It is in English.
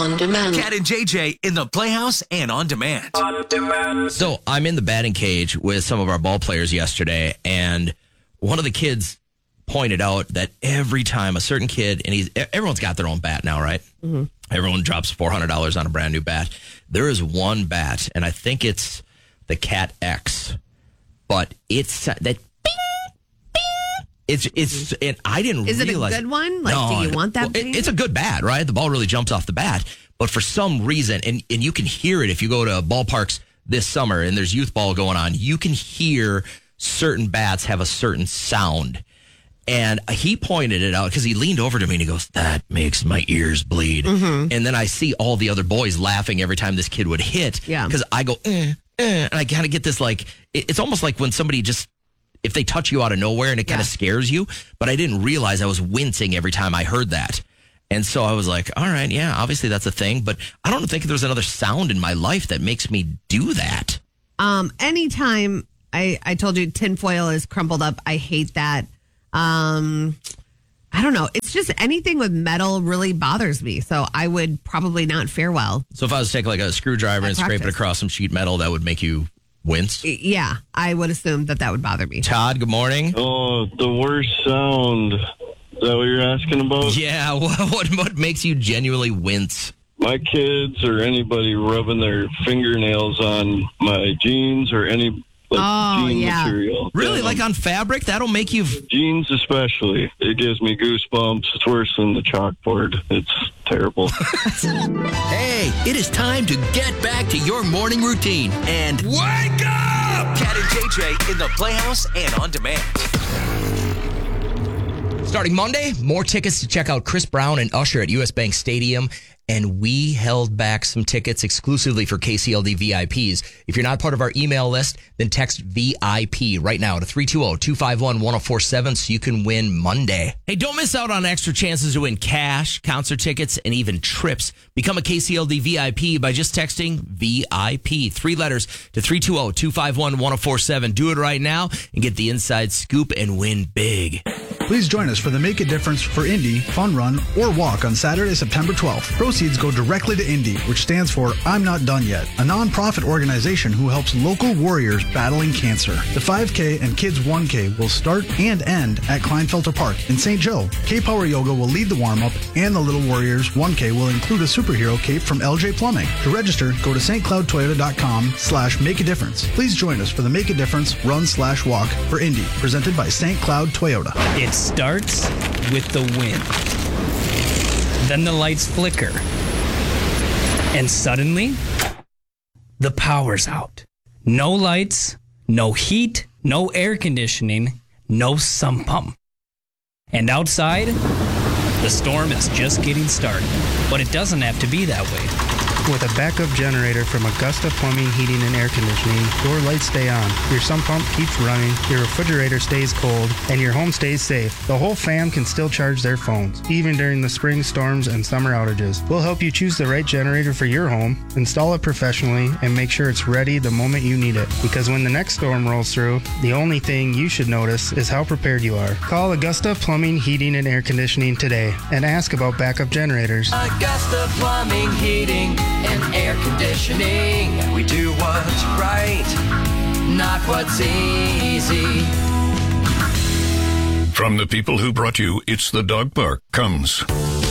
On demand. Cat and JJ in the Playhouse and on demand. So I'm in the batting cage with some of our ball players yesterday, and one of the kids pointed out that every time a certain kid, and everyone's got their own bat now, right? Mm-hmm. Everyone drops $400 on a brand new bat. There is one bat, and I think it's the Cat X, but it's that bing, bing. It's and I didn't realize. Is it a good one? Like, no, do you want that? It's a good bat, right? The ball really jumps off the bat, but for some reason, and you can hear it if you go to ballparks this summer and there's youth ball going on, you can hear certain bats have a certain sound. And he pointed it out because he leaned over to me and he goes, "That makes my ears bleed." Mm-hmm. And then I see all the other boys laughing every time this kid would hit. Yeah. Because I go, and I kind of get this like, it's almost like when somebody just, if they touch you out of nowhere and it kind of scares you. But I didn't realize I was wincing every time I heard that. And so I was like, all right, yeah, obviously that's a thing. But I don't think there's another sound in my life that makes me do that. Anytime I told you tinfoil is crumpled up, I hate that. I don't know. It's just anything with metal really bothers me. So I would probably not fare well. So if I was to take like a screwdriver and scrape it across some sheet metal, that would make you wince? Yeah, I would assume that would bother me. Todd, good morning. Oh, the worst sound. Is that what you're asking about? Yeah, what makes you genuinely wince? My kids or anybody rubbing their fingernails on my jeans or any jean material. Really? Like on fabric? That'll make you... Jeans especially. It gives me goosebumps. It's worse than the chalkboard. It's terrible. Hey, it is time to get back to your morning routine and wake up! Cat and JJ in the Playhouse and on demand. Starting Monday, more tickets to check out Chris Brown and Usher at US Bank Stadium. And we held back some tickets exclusively for KCLD VIPs. If you're not part of our email list, then text VIP right now to 320-251-1047 so you can win Monday. Hey, don't miss out on extra chances to win cash, concert tickets, and even trips. Become a KCLD VIP by just texting VIP, 3 letters, to 320-251-1047. Do it right now and get the inside scoop and win big. Please join us for the Make a Difference for Indy Fun Run or Walk on Saturday, September 12th. Proceeds go directly to Indy, which stands for I'm Not Done Yet, a nonprofit organization who helps local warriors battling cancer. The 5K and Kids 1K will start and end at Kleinfelter Park in St. Joe. K-Power Yoga will lead the warm-up, and the Little Warriors 1K will include a superhero cape from LJ Plumbing. To register, go to stcloudtoyota.com/make a difference. Please join us for the Make a Difference Run/Walk for Indy, presented by St. Cloud Toyota. It starts with the wind. Then the lights flicker. And suddenly, the power's out. No lights, no heat, no air conditioning, no sump pump. And outside, the storm is just getting started. But it doesn't have to be that way. With a backup generator from Augusta Plumbing, Heating, and Air Conditioning, your lights stay on, your sump pump keeps running, your refrigerator stays cold, and your home stays safe. The whole fam can still charge their phones, even during the spring storms and summer outages. We'll help you choose the right generator for your home, install it professionally, and make sure it's ready the moment you need it. Because when the next storm rolls through, the only thing you should notice is how prepared you are. Call Augusta Plumbing, Heating, and Air Conditioning today and ask about backup generators. Augusta Plumbing, Heating, and Air Conditioning. We do what's right, not what's easy. From the people who brought you It's the Dog Park comes